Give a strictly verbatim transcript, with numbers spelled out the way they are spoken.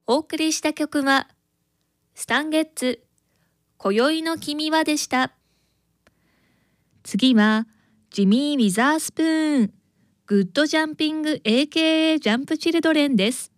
お送りした曲は、スタンゲッツ、今宵の君はでした。次は、ジミー・ウィザースプーン、グッドジャンピング エーケーエー ジャンプチルドレンです。